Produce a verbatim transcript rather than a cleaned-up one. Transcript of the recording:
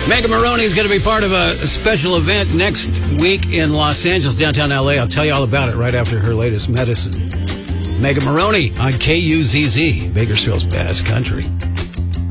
Megan Maroney is going to be part of a special event next week in Los Angeles, downtown L A. I'll tell you all about it right after her latest medicine. Megan Maroney on K U Z Z, Bakersfield's Best Country.